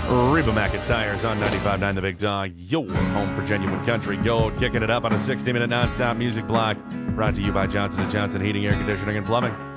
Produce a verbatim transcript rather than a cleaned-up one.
Reba McIntyre's on ninety-five point nine The Big Dog, your home for genuine country gold, kicking it up on a sixty minute non-stop music block, brought to you by Johnson and Johnson Heating, Air Conditioning, and Plumbing.